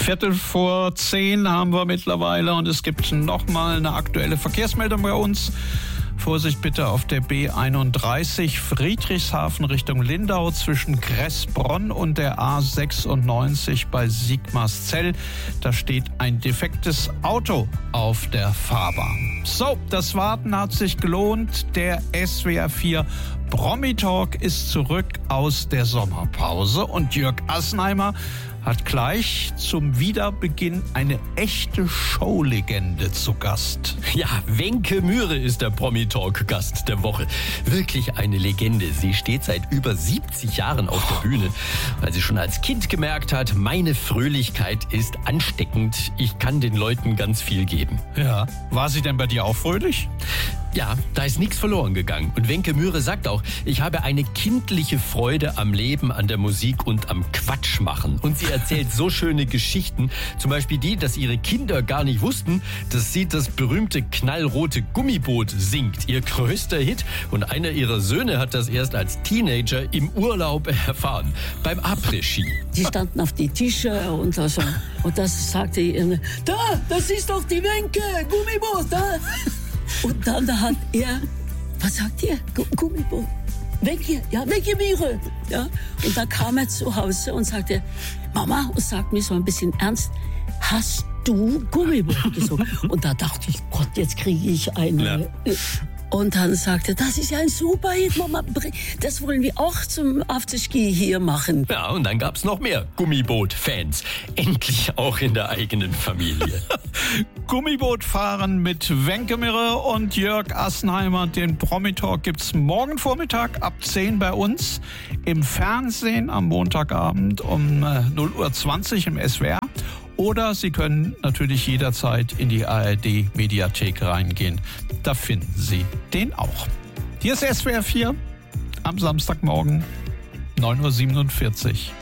9:15 haben wir mittlerweile und es gibt nochmal eine aktuelle Verkehrsmeldung bei uns. Vorsicht bitte auf der B31 Friedrichshafen Richtung Lindau zwischen Kressbronn und der A96 bei Sigmarszell. Da steht ein defektes Auto auf der Fahrbahn. So, das Warten hat sich gelohnt. Der SWR 4 Promi-Talk ist zurück aus der Sommerpause und Jörg Assenheimer hat gleich zum Wiederbeginn eine echte Showlegende zu Gast. Ja, Wenke Mühre ist der Promi-Talk-Gast der Woche. Wirklich eine Legende. Sie steht seit über 70 Jahren auf der Bühne, weil sie schon als Kind gemerkt hat, meine Fröhlichkeit ist ansteckend. Ich kann den Leuten ganz viel geben. Ja, war sie denn bei dir auch fröhlich? Ja, da ist nichts verloren gegangen. Und Wenke Mühre sagt auch, ich habe eine kindliche Freude am Leben, an der Musik und am Quatsch machen. Und sie erzählt so schöne Geschichten. Zum Beispiel die, dass ihre Kinder gar nicht wussten, dass sie das berühmte knallrote Gummiboot singt. Ihr größter Hit. Und einer ihrer Söhne hat das erst als Teenager im Urlaub erfahren. Beim Après-Ski. Die standen auf die Tische und so. Und das sagte ihr, das ist doch die Wenke, Gummiboot, da. Und dann hat er, was sagt ihr? Gummiboot. Wenke Mühre. Ja. Und dann kam er zu Hause und sagte, Mama, und sagt mir so ein bisschen ernst, hast du Gummiboot gesungen? Und da dachte ich, Gott, jetzt kriege ich eine... Ja. Und dann sagte er, das ist ja ein super Hit, Mama, das wollen wir auch zum Afterski hier machen. Ja, und dann gab's noch mehr Gummiboot-Fans. Endlich auch in der eigenen Familie. Gummibootfahren mit Wenke Mühre und Jörg Assenheimer. Den Promi-Talk gibt's morgen Vormittag ab 10 bei uns. Im Fernsehen am Montagabend um 0:20 Uhr im SWR. Oder Sie können natürlich jederzeit in die ARD-Mediathek reingehen. Da finden Sie den auch. Hier ist SWR 4 am Samstagmorgen 9:47 Uhr.